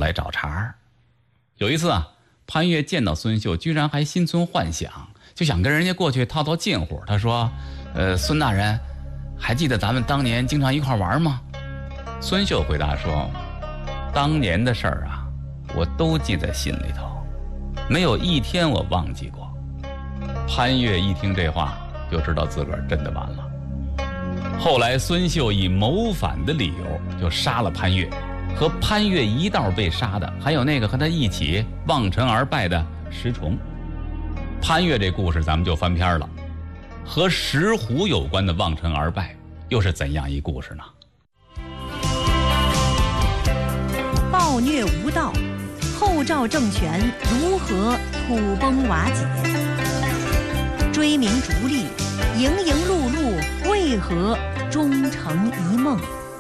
来找茬儿。有一次啊，潘岳见到孙秀，居然还心存幻想，就想跟人家过去套套近乎。他说：“孙大人，还记得咱们当年经常一块玩吗？”孙秀回答说：“当年的事儿啊，我都记在心里头，没有一天我忘记过。”潘岳一听这话，就知道自个儿真的完了。后来孙秀以谋反的理由就杀了潘岳，和潘岳一道被杀的还有那个和他一起望尘而败的石崇。潘岳这故事咱们就翻篇了，和石虎有关的望尘而败又是怎样一故事呢？ 暴虐无道，后赵政权如何土崩瓦解？追名逐利，营营碌碌，为何终成一梦？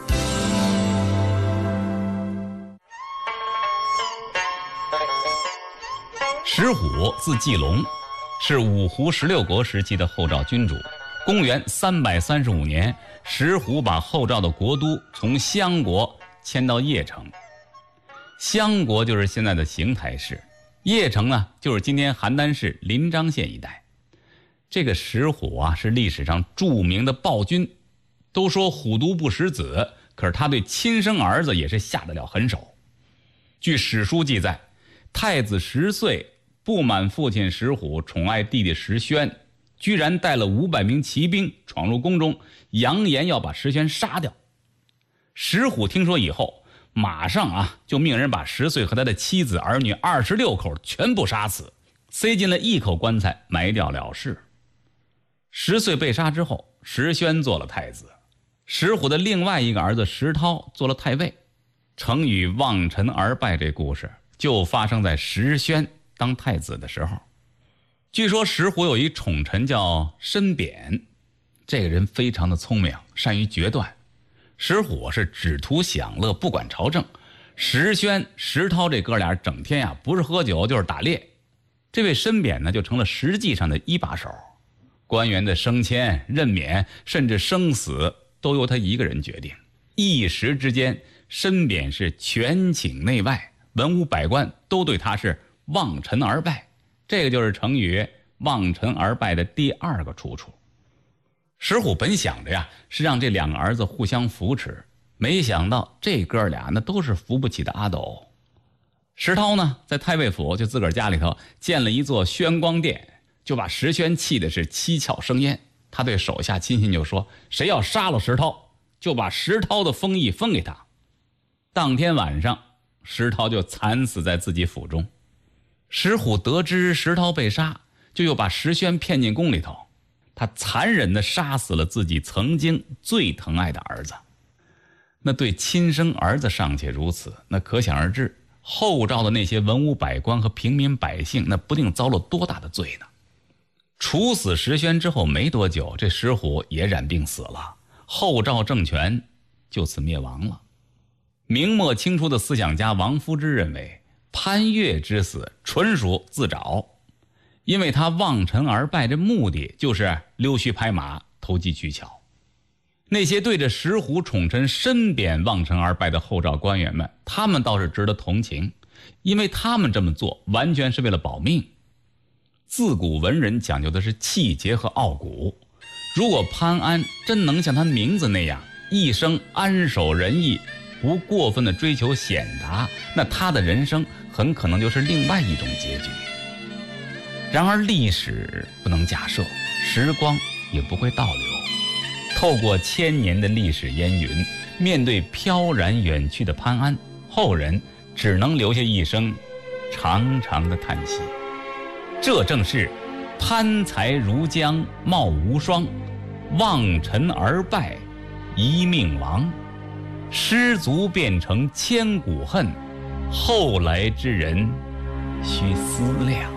石虎字季龙，是五胡16国时期的后赵君主。公元335年，石虎把后赵的国都从襄国迁到邺城。襄国就是现在的邢台市，邺城呢就是今天邯郸市临漳县一带。这个石虎啊是历史上著名的暴君，都说虎毒不食子，可是他对亲生儿子也是下得了狠手。据史书记载，太子10岁不满父亲石虎宠爱弟弟石宣，居然带了500名骑兵闯入宫中，扬言要把石宣杀掉。石虎听说以后，马上就命人把10岁和他的妻子儿女26口全部杀死，塞进了一口棺材埋掉了事。10岁被杀之后，石宣做了太子，石虎的另外一个儿子石涛做了太尉。成语望尘而败这故事就发生在石宣当太子的时候。据说石虎有一宠臣叫申扁，这个人非常的聪明，善于决断。石虎是只图享乐，不管朝政。石宣、石涛这哥俩整天不是喝酒就是打猎。这位申扁呢，就成了实际上的一把手，官员的升迁、任免，甚至生死都由他一个人决定。一时之间，申扁是权倾内外，文武百官都对他是望尘而败。这个就是成语望尘而败的第2个出处。石虎本想着是让这2个儿子互相扶持，没想到这哥俩那都是扶不起的阿斗。石涛呢，在太尉府就自个儿家里头建了一座宣光殿，就把石宣气的是七窍生烟。他对手下亲信就说，谁要杀了石涛，就把石涛的封邑分给他。当天晚上，石涛就惨死在自己府中。石虎得知石涛被杀，就又把石宣骗进宫里头，他残忍地杀死了自己曾经最疼爱的儿子。那对亲生儿子尚且如此，那可想而知，后赵的那些文武百官和平民百姓，那不定遭了多大的罪呢？处死石宣之后没多久，这石虎也染病死了，后赵政权就此灭亡了。明末清初的思想家王夫之认为，潘岳之死纯属自找，因为他望尘而败的目的就是溜须拍马，投机取巧。那些对着石虎宠臣申扁望尘而败的后赵官员们，他们倒是值得同情，因为他们这么做完全是为了保命。自古文人讲究的是气节和傲骨，如果潘安真能像他名字那样一生安守仁义，不过分的追求显达，那他的人生很可能就是另外一种结局。然而历史不能假设，时光也不会倒流，透过千年的历史烟云，面对飘然远去的潘安，后人只能留下一声长长的叹息。这正是潘才如将貌无双，望尘而败一命亡。失足变成千古恨，后来之人须思量。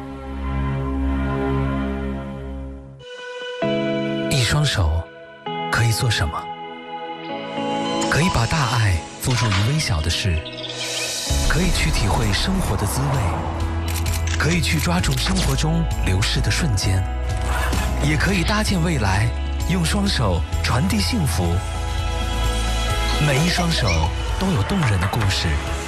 一双手可以做什么？可以把大爱付诸于微小的事，可以去体会生活的滋味，可以去抓住生活中流逝的瞬间，也可以搭建未来，用双手传递幸福。每一双手都有动人的故事，